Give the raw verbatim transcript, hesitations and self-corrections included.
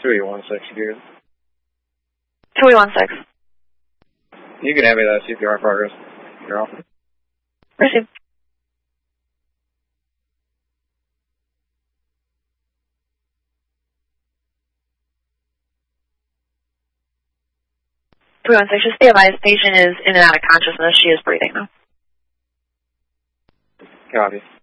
two eight one six, if you're good. two eight one six. You can have me that C P R progress. You're off. Received. two eight one six, just be advised, patient is in and out of consciousness. She is breathing now. Copy.